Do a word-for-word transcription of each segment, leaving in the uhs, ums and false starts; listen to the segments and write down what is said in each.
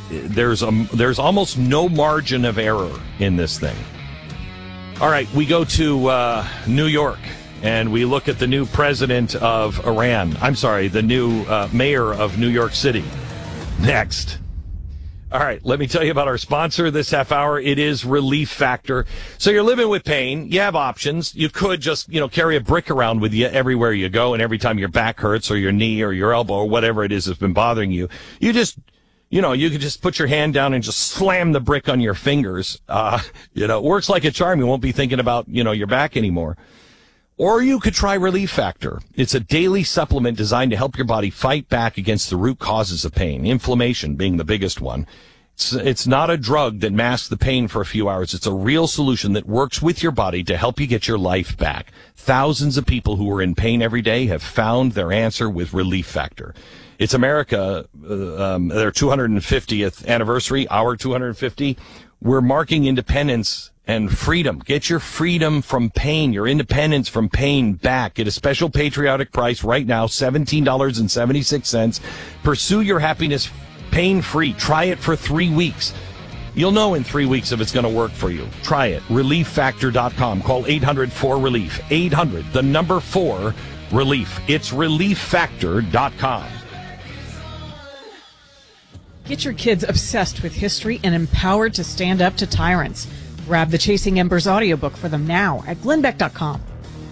there's a, there's almost no margin of error in this thing. All right, we go to uh, New York, and we look at the new president of Iran. I'm sorry, the new uh, mayor of New York City. Next. All right, let me tell you about our sponsor this half hour. It is Relief Factor. So you're living with pain. You have options. You could just, you know, carry a brick around with you everywhere you go, and every time your back hurts or your knee or your elbow or whatever it is that's been bothering you, you just, you know, you could just put your hand down and just slam the brick on your fingers. Uh, you know, it works like a charm. You won't be thinking about, you know, your back anymore. Or you could try Relief Factor. It's a daily supplement designed to help your body fight back against the root causes of pain, inflammation being the biggest one. It's, it's not a drug that masks the pain for a few hours. It's a real solution that works with your body to help you get your life back. Thousands of people who are in pain every day have found their answer with Relief Factor. It's America, uh, um, their two hundred fiftieth anniversary, our two hundred fifty. We're marking independence and freedom. Get your freedom from pain, your independence from pain back. Get a special patriotic price right now, seventeen dollars and seventy-six cents. Pursue your happiness pain-free. Try it for three weeks. You'll know in three weeks if it's going to work for you. Try it. relief factor dot com. Call eight hundred four relief. eight hundred, the number four, relief. It's relief factor dot com. Get your kids obsessed with history and empowered to stand up to tyrants. Grab the Chasing Embers audiobook for them now at glenn beck dot com.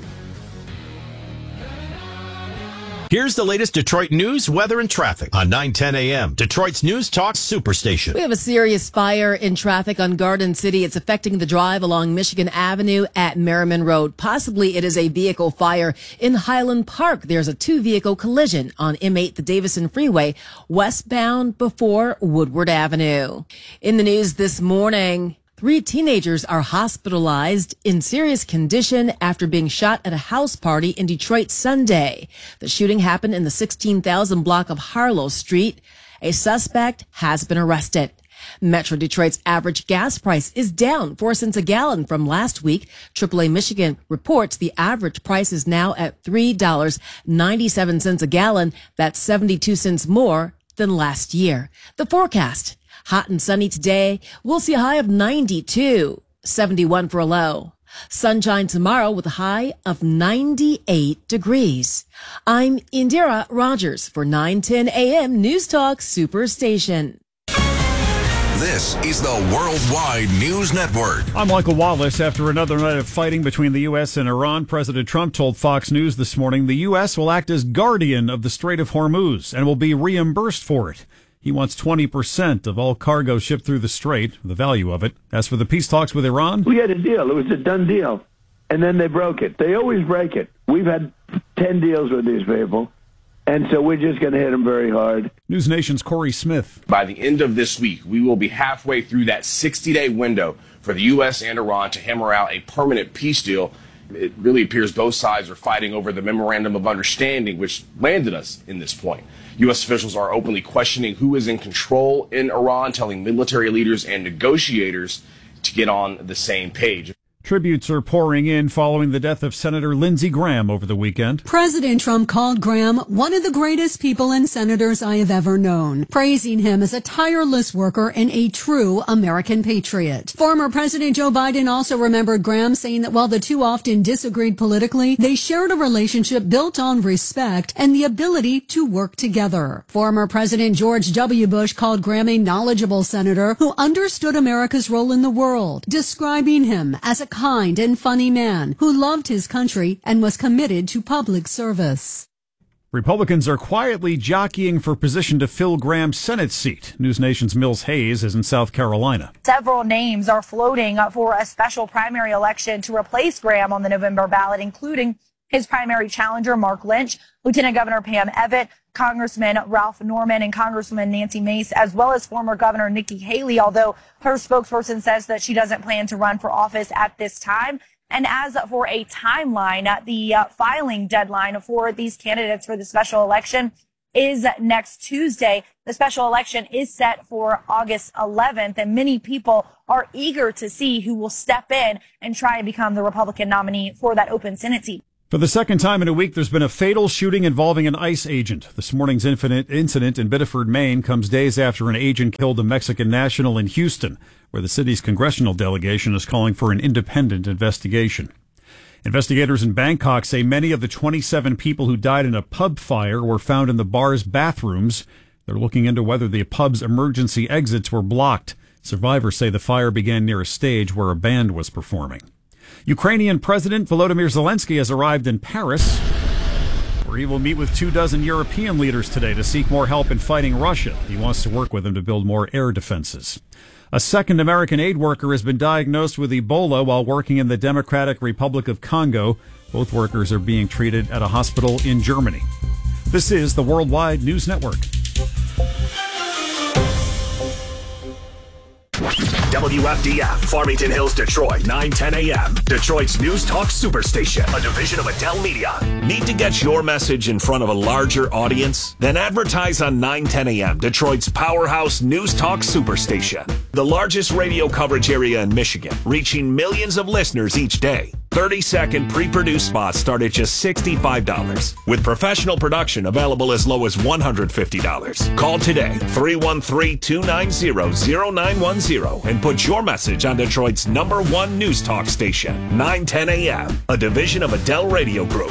Here's the latest Detroit news, weather, and traffic on nine ten a.m. Detroit's News Talk Superstation. We have a serious fire in traffic on Garden City. It's affecting the drive along Michigan Avenue at Merriman Road. Possibly it is a vehicle fire in Highland Park. There's a two-vehicle collision on M eight, the Davison Freeway, westbound before Woodward Avenue. In the news this morning, three teenagers are hospitalized in serious condition after being shot at a house party in Detroit Sunday. The shooting happened in the sixteen thousand block of Harlow Street. A suspect has been arrested. Metro Detroit's average gas price is down four cents a gallon from last week. triple A Michigan reports the average price is now at three dollars and ninety-seven cents a gallon. That's seventy-two cents more than last year. The forecast. Hot and sunny today. We'll see a high of ninety-two, seventy-one for a low. Sunshine tomorrow with a high of ninety-eight degrees. I'm Indira Rogers for nine ten a.m. News Talk Superstation. This is the Worldwide News Network. I'm Michael Wallace. After another night of fighting between the U S and Iran, President Trump told Fox News this morning the U S will act as guardian of the Strait of Hormuz and will be reimbursed for it. He wants twenty percent of all cargo shipped through the strait, the value of it. As for the peace talks with Iran, we had a deal. It was a done deal. And then they broke it. They always break it. We've had ten deals with these people. And so we're just going to hit them very hard. News Nation's Corey Smith. By the end of this week, we will be halfway through that sixty-day window for the U S and Iran to hammer out a permanent peace deal. It really appears both sides are fighting over the memorandum of understanding, which landed us in this point. U S officials are openly questioning who is in control in Iran, telling military leaders and negotiators to get on the same page. Tributes are pouring in following the death of Senator Lindsey Graham over the weekend. President Trump called Graham one of the greatest people and senators I have ever known, praising him as a tireless worker and a true American patriot. Former President Joe Biden also remembered Graham, saying that while the two often disagreed politically, they shared a relationship built on respect and the ability to work together. Former President George W. Bush called Graham a knowledgeable senator who understood America's role in the world, describing him as a kind and funny man who loved his country and was committed to public service. Republicans are quietly jockeying for position to fill Graham's Senate seat. News Nation's Mills Hayes is in South Carolina. Several names are floating for a special primary election to replace Graham on the November ballot, including his primary challenger, Mark Lynch, Lieutenant Governor Pam Evett, Congressman Ralph Norman, and Congresswoman Nancy Mace, as well as former Governor Nikki Haley, although her spokesperson says that she doesn't plan to run for office at this time. And as for a timeline, the uh, filing deadline for these candidates for the special election is next Tuesday. The special election is set for August eleventh, and many people are eager to see who will step in and try and become the Republican nominee for that open Senate seat. For the second time in a week, there's been a fatal shooting involving an ICE agent. This morning's incident in Biddeford, Maine, comes days after an agent killed a Mexican national in Houston, where the city's congressional delegation is calling for an independent investigation. Investigators in Bangkok say many of the twenty-seven people who died in a pub fire were found in the bar's bathrooms. They're looking into whether the pub's emergency exits were blocked. Survivors say the fire began near a stage where a band was performing. Ukrainian President Volodymyr Zelensky has arrived in Paris, where he will meet with two dozen European leaders today to seek more help in fighting Russia. He wants to work with them to build more air defenses. A second American aid worker has been diagnosed with Ebola while working in the Democratic Republic of Congo. Both workers are being treated at a hospital in Germany. This is the Worldwide News Network. W F D F, Farmington Hills, Detroit, nine ten a.m. Detroit's News Talk Superstation, a division of Adele Media. Need to get your message in front of a larger audience? Then advertise on nine ten a.m., Detroit's powerhouse News Talk Superstation. The largest radio coverage area in Michigan, reaching millions of listeners each day. thirty-second pre-produced spots start at just sixty-five dollars. With professional production available as low as one hundred fifty dollars. Call today, three one three, two nine zero, zero nine one zero, and put your message on Detroit's number one news talk station, nine ten a.m., a division of Adele Radio Group.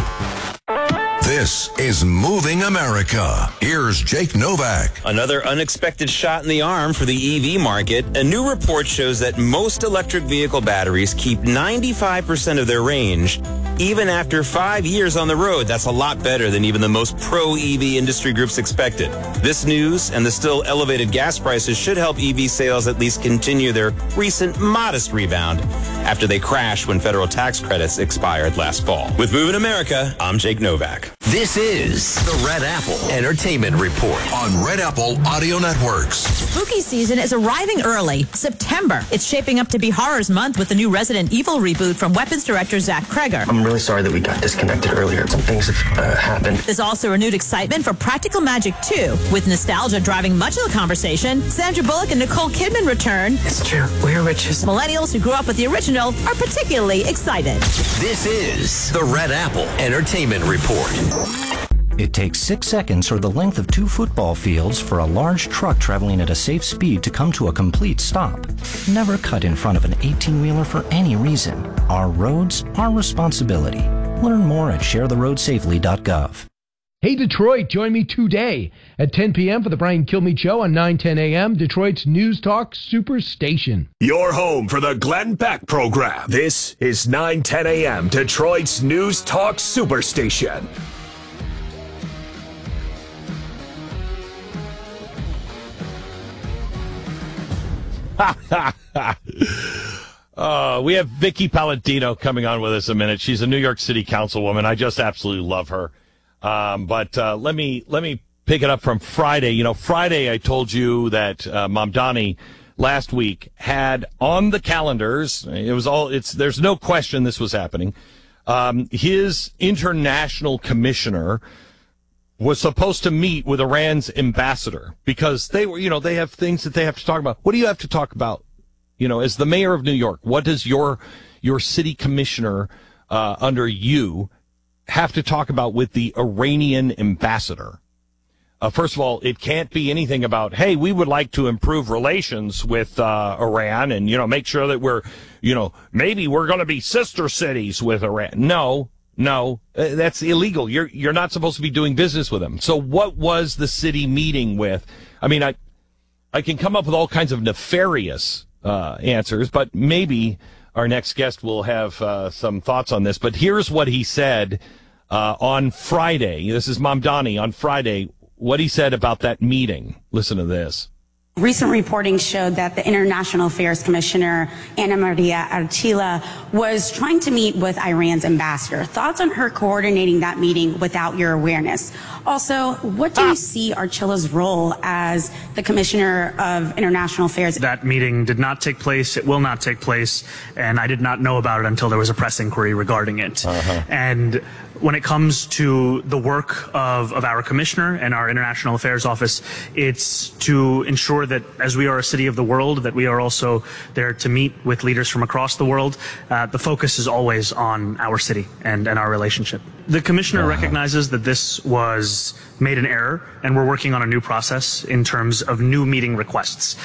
This is Moving America. Here's Jake Novak. Another unexpected shot in the arm for the E V market. A new report shows that most electric vehicle batteries keep ninety-five percent of their range, even after five years on the road. That's a lot better than even the most pro-E V industry groups expected. This news and the still elevated gas prices should help E V sales at least continue their recent modest rebound after they crashed when federal tax credits expired last fall. With Moving America, I'm Jake Novak. This is the Red Apple Entertainment Report on Red Apple Audio Networks. Spooky season is arriving early, September. It's shaping up to be Horror's Month with the new Resident Evil reboot from Weapons director Zach Kreger. I'm really sorry that we got disconnected earlier. Some things have uh, happened. There's also renewed excitement for Practical Magic two. With nostalgia driving much of the conversation, Sandra Bullock and Nicole Kidman return. It's true. We're witches. Millennials who grew up with the original are particularly excited. This is the Red Apple Entertainment Report. It takes six seconds or the length of two football fields for a large truck traveling at a safe speed to come to a complete stop. Never cut in front of an eighteen-wheeler for any reason. Our roads, our responsibility. Learn more at share the road safely dot gov. Hey Detroit, join me today at ten p.m. for the Brian Kilmeade Show on nine ten a.m., Detroit's News Talk Superstation. Your home for the Glenn Beck program. This is nine ten a.m., Detroit's News Talk Superstation. uh, we have Vicky Palladino coming on with us in a minute. She's a New York City councilwoman. I just absolutely love her. Um, but uh, let me let me pick it up from Friday. You know, Friday I told you that uh, Mamdani last week had on the calendars. It was all. It's there's no question this was happening. Um, his international commissioner was supposed to meet with Iran's ambassador because they were, you know, they have things that they have to talk about. What do you have to talk about? You know, as the mayor of New York, what does your, your city commissioner, uh, under you have to talk about with the Iranian ambassador? Uh, first of all, it can't be anything about, hey, we would like to improve relations with, uh, Iran and, you know, make sure that we're, you know, maybe we're going to be sister cities with Iran. No. No, uh, that's illegal. You're you're not supposed to be doing business with them. So what was the city meeting with? I mean, I I can come up with all kinds of nefarious uh, answers, but maybe our next guest will have uh, some thoughts on this. But here's what he said uh, on Friday. This is Mamdani on Friday. What he said about that meeting. Listen to this. Recent reporting showed that the International Affairs Commissioner, Anna Maria Archila, was trying to meet with Iran's ambassador. Thoughts on her coordinating that meeting without your awareness? Also, what do you see Archila's role as the Commissioner of International Affairs? That meeting did not take place. It will not take place. And I did not know about it until there was a press inquiry regarding it. Uh-huh. And When it comes to the work of, of our commissioner and our international affairs office, it's to ensure that as we are a city of the world, that we are also there to meet with leaders from across the world. Uh, the focus is always on our city and, and our relationship. The commissioner uh-huh. recognizes that this was made an error, and we're working on a new process in terms of new meeting requests.